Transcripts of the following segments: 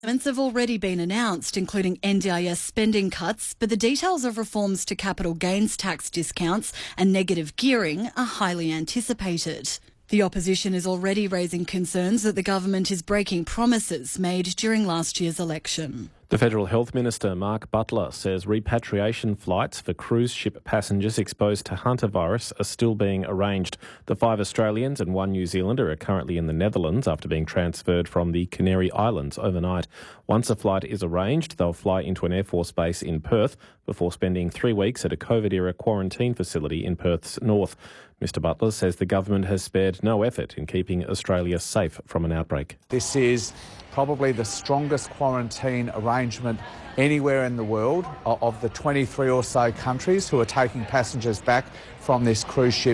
Payments have already been announced, including NDIS spending cuts, but the details of reforms to capital gains tax discounts and negative gearing are highly anticipated. The opposition is already raising concerns that the government is breaking promises made during last year's election. The Federal Health Minister, Mark Butler, says repatriation flights for cruise ship passengers exposed to hantavirus are still being arranged. The 5 Australians and 1 New Zealander are currently in the Netherlands after being transferred from the Canary Islands overnight. Once a flight is arranged, they'll fly into an Air Force base in Perth before spending 3 weeks at a COVID-era quarantine facility in Perth's north. Mr Butler says the government has spared no effort in keeping Australia safe from an outbreak. This is probably the strongest quarantine arrangement anywhere in the world of the 23 or so countries who are taking passengers back from this cruise ship.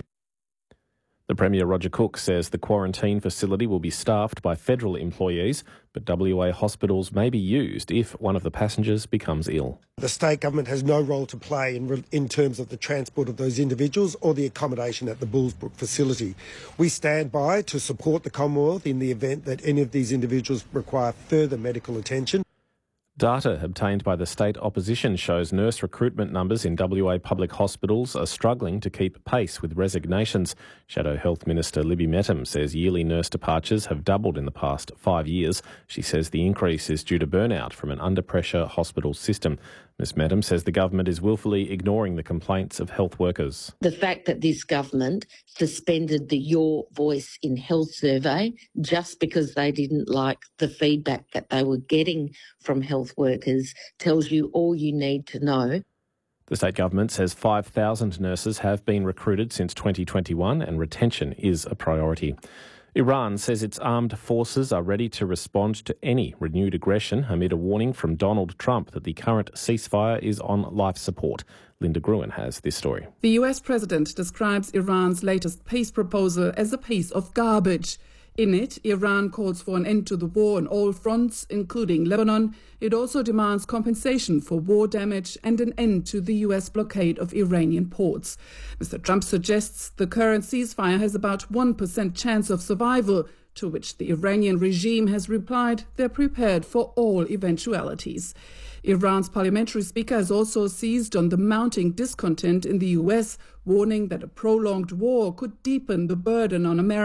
The Premier, Roger Cook, says the quarantine facility will be staffed by federal employees, but WA hospitals may be used if one of the passengers becomes ill. The state government has no role to play in terms of the transport of those individuals or the accommodation at the Bullsbrook facility. We stand by to support the Commonwealth in the event that any of these individuals require further medical attention. Data obtained by the state opposition shows nurse recruitment numbers in WA public hospitals are struggling to keep pace with resignations. Shadow Health Minister Libby Mettam says yearly nurse departures have doubled in the past 5 years. She says the increase is due to burnout from an under-pressure hospital system. Ms Mettam says the government is willfully ignoring the complaints of health workers. The fact that this government suspended the Your Voice in Health survey just because they didn't like the feedback that they were getting from health workers tells you all you need to know. The state government says 5,000 nurses have been recruited since 2021 and retention is a priority. Iran says its armed forces are ready to respond to any renewed aggression amid a warning from Donald Trump that the current ceasefire is on life support. Linda Gruen has this story. The US president describes Iran's latest peace proposal as a piece of garbage. In it, Iran calls for an end to the war on all fronts, including Lebanon. It also demands compensation for war damage and an end to the US blockade of Iranian ports. Mr. Trump suggests the current ceasefire has about 1% chance of survival, to which the Iranian regime has replied they're prepared for all eventualities. Iran's parliamentary speaker has also seized on the mounting discontent in the US, warning that a prolonged war could deepen the burden on America.